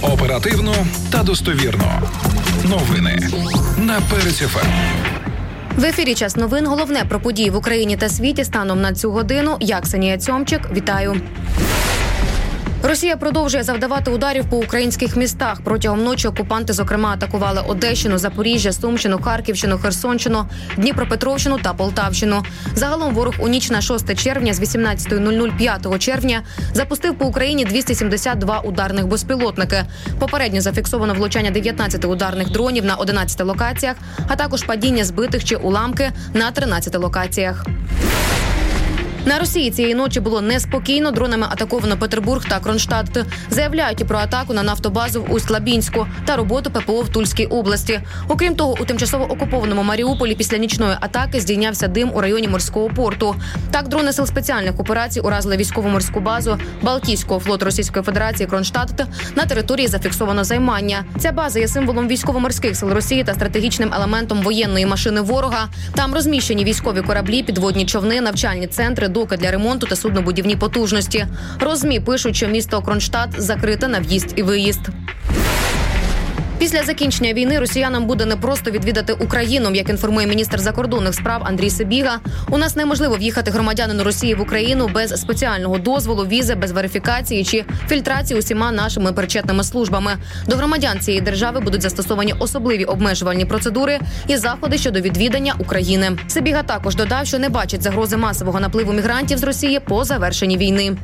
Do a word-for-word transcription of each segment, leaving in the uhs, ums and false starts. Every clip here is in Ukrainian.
Оперативно та достовірно. Новини на Перець еф ем. В ефірі «Час новин». Головне про події в Україні та світі станом на цю годину. Я, Ксенія Цьомчик. Вітаю. Росія продовжує завдавати ударів по українських містах. Протягом ночі окупанти, зокрема, атакували Одещину, Запоріжжя, Сумщину, Харківщину, Херсонщину, Дніпропетровщину та Полтавщину. Загалом ворог у ніч на шосте червня з вісімнадцятої нуль нуль п'ятого червня запустив по Україні двісті сімдесят два ударних безпілотники. Попередньо зафіксовано влучання дев'ятнадцяти ударних дронів на одинадцяти локаціях, а також падіння збитих чи уламки на тринадцяти локаціях. На Росії цієї ночі було неспокійно. Дронами атаковано Петербург та Кронштадт. Заявляють і про атаку на нафтобазу в Усть-Лабінську та роботу ППО в Тульській області. Окрім того, у тимчасово окупованому Маріуполі після нічної атаки здійнявся дим у районі морського порту. Так, дрони сил спеціальних операцій уразили військово-морську базу Балтійського флоту Російської Федерації Кронштадт. На території зафіксовано займання. Ця база є символом військово-морських сил Росії та стратегічним елементом воєнної машини ворога. Там розміщені військові кораблі, підводні човни, навчальні центри, доки для ремонту та суднобудівні потужності. Розмі пишуть, що місто Кронштадт закрите на в'їзд і виїзд. Після закінчення війни росіянам буде непросто відвідати Україну. Як інформує міністр закордонних справ Андрій Сибіга, у нас неможливо в'їхати громадянину Росії в Україну без спеціального дозволу, візи, без верифікації чи фільтрації усіма нашими причетними службами. До громадян цієї держави будуть застосовані особливі обмежувальні процедури і заходи щодо відвідання України. Сибіга також додав, що не бачить загрози масового напливу мігрантів з Росії по завершенні війни.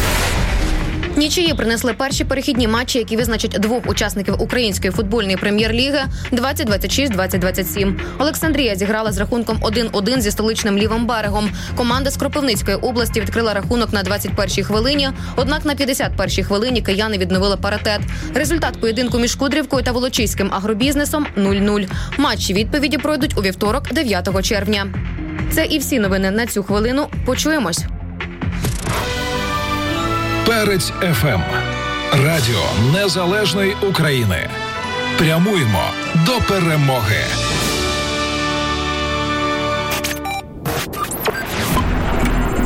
Нічиї принесли перші перехідні матчі, які визначать двох учасників української футбольної прем'єр-ліги двадцять двадцять шість - двадцять двадцять сім. Олександрія зіграла з рахунком один один зі столичним Лівим берегом. Команда з Кропивницької області відкрила рахунок на двадцять першій хвилині, однак на п'ятдесят першій хвилині кияни відновили паритет. Результат поєдинку між Кудрівкою та Волочиським агробізнесом нуль нуль. Матчі відповіді пройдуть у вівторок, дев'ятого червня. Це і всі новини на цю хвилину. Почуємось. Перець еф ем. Радіо Незалежної України. Прямуємо до перемоги.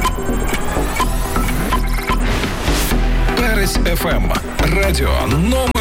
Перець еф ем. Радіо номер